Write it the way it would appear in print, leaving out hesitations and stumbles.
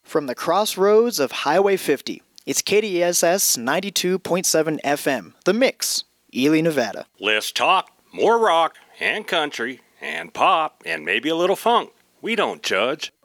From the crossroads of Highway 50, it's KDSS 92.7 FM, The Mix, Ely, Nevada. Less talk, more rock, and country, and pop, and maybe a little funk. We don't judge.